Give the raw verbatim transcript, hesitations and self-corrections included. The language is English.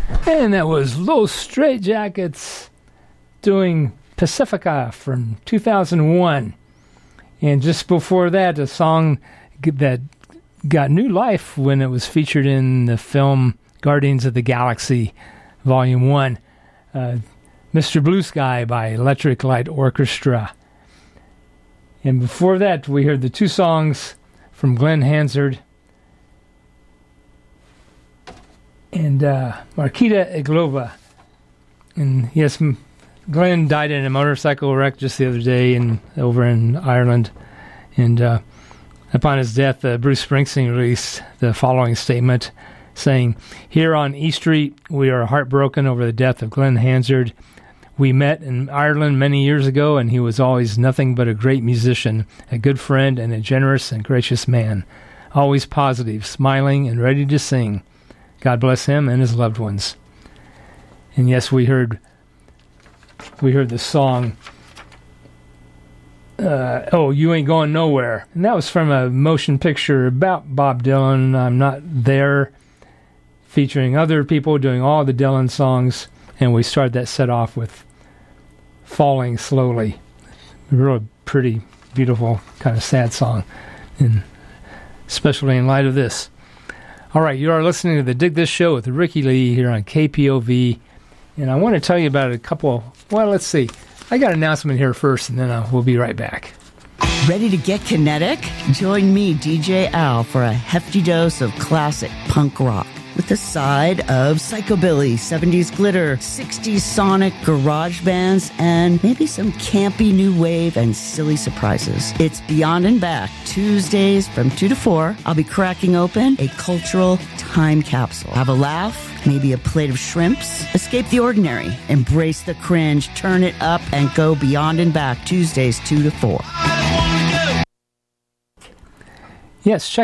And that was Los Straitjackets doing Pacifica from two thousand one. And just before that, a song that got new life when it was featured in the film Guardians of the Galaxy Volume one, uh, Mister Blue Sky by Electric Light Orchestra. And before that, we heard the two songs from Glenn Hansard and uh, Markita Iglova. And yes, Glenn died in a motorcycle wreck just the other day in, over in Ireland. And uh, upon his death, uh, Bruce Springsteen released the following statement saying, "Here on E Street, we are heartbroken over the death of Glenn Hansard. We met in Ireland many years ago, and he was always nothing but a great musician, a good friend, and a generous and gracious man. Always positive, smiling, and ready to sing. God bless him and his loved ones." And yes, we heard we heard the song, uh, "Oh, You Ain't Going Nowhere." And that was from a motion picture about Bob Dylan, I'm Not There, featuring other people doing all the Dylan songs. And we started that set off with Falling Slowly. A real pretty, beautiful, kind of sad song, and especially in light of this. All right, you are listening to the Dig This Show with Ricky Lee here on K P O V. And I want to tell you about a couple, well, let's see. I got an announcement here first, and then uh, we'll be right back. Ready to get kinetic? Join me, D J Al, for a hefty dose of classic punk rock, with a side of psychobilly, seventies glitter, sixties sonic garage bands, and maybe some campy new wave and silly surprises. It's Beyond and Back, Tuesdays from two to four. I'll be cracking open a cultural time capsule. Have a laugh, maybe a plate of shrimps. Escape the ordinary. Embrace the cringe. Turn it up and go Beyond and Back, Tuesdays two to four. Yes, check